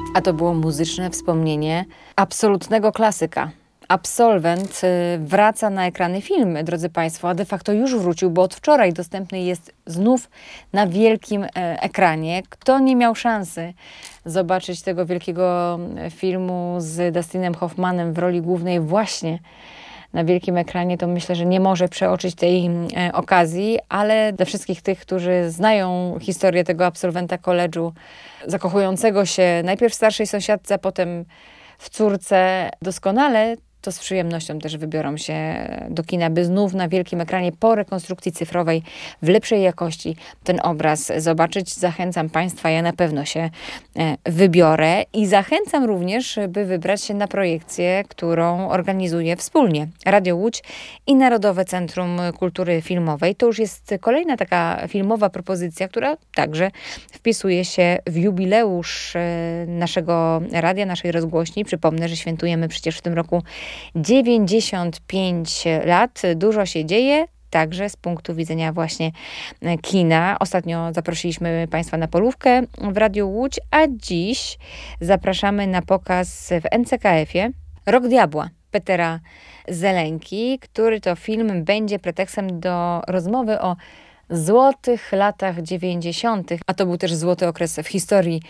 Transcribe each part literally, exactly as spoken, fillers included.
A to było muzyczne wspomnienie absolutnego klasyka. Absolwent wraca na ekrany filmy, drodzy Państwo, a de facto już wrócił, bo od wczoraj dostępny jest znów na wielkim ekranie. Kto nie miał szansy zobaczyć tego wielkiego filmu z Dustinem Hoffmanem w roli głównej właśnie na wielkim ekranie, to myślę, że nie może przeoczyć tej e, okazji, ale dla wszystkich tych, którzy znają historię tego absolwenta koledżu, zakochującego się najpierw w starszej sąsiadce, a potem w córce doskonale, to z przyjemnością też wybiorą się do kina, by znów na wielkim ekranie po rekonstrukcji cyfrowej w lepszej jakości ten obraz zobaczyć. Zachęcam Państwa, ja na pewno się wybiorę i zachęcam również, by wybrać się na projekcję, którą organizuje wspólnie Radio Łódź i Narodowe Centrum Kultury Filmowej. To już jest kolejna taka filmowa propozycja, która także wpisuje się w jubileusz naszego radia, naszej rozgłośni. Przypomnę, że świętujemy przecież w tym roku dziewięćdziesiąt pięć lat. Dużo się dzieje, także z punktu widzenia właśnie kina. Ostatnio zaprosiliśmy Państwa na polówkę w Radiu Łódź, a dziś zapraszamy na pokaz w en ce ka efie Rok Diabła Petera Zelenki, który to film będzie pretekstem do rozmowy o złotych latach dziewięćdziesiątych, a to był też złoty okres w historii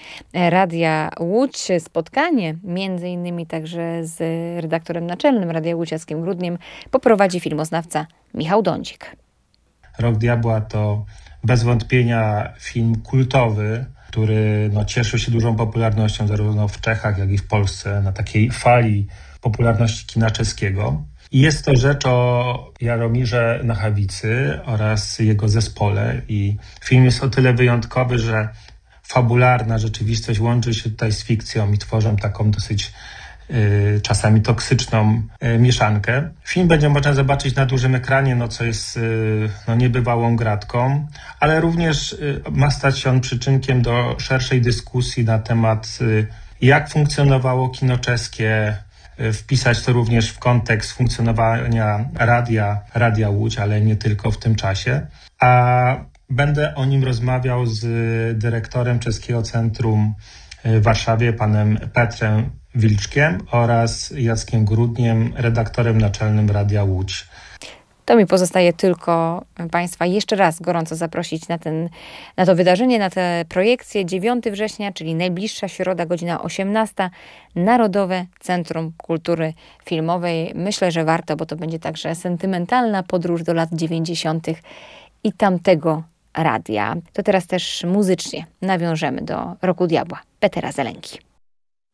Radia Łódź. Spotkanie między innymi także z redaktorem naczelnym Radia Łódź Jackiem Grudniem poprowadzi filmoznawca Michał Dądzik. Rok Diabła to bez wątpienia film kultowy, który no, cieszył się dużą popularnością zarówno w Czechach, jak i w Polsce, na takiej fali popularności kina czeskiego. I jest to rzecz o Jaromirze Nachawicy oraz jego zespole. I film jest o tyle wyjątkowy, że fabularna rzeczywistość łączy się tutaj z fikcją i tworzą taką dosyć y, czasami toksyczną y, mieszankę. Film będzie można zobaczyć na dużym ekranie, no, co jest y, no, niebywałą gratką, ale również y, ma stać się on przyczynkiem do szerszej dyskusji na temat y, jak funkcjonowało kino czeskie, wpisać to również w kontekst funkcjonowania radia, Radia Łódź, ale nie tylko w tym czasie. A będę o nim rozmawiał z dyrektorem Czeskiego Centrum w Warszawie, panem Petrem Wilczkiem oraz Jackiem Grudniem, redaktorem naczelnym Radia Łódź. To mi pozostaje tylko Państwa jeszcze raz gorąco zaprosić na, ten, na to wydarzenie, na tę projekcję. dziewiątego września, czyli najbliższa środa, godzina osiemnasta. Narodowe Centrum Kultury Filmowej. Myślę, że warto, bo to będzie także sentymentalna podróż do lat dziewięćdziesiątych i tamtego radia. To teraz też muzycznie nawiążemy do Roku Diabła Petera Zelenki.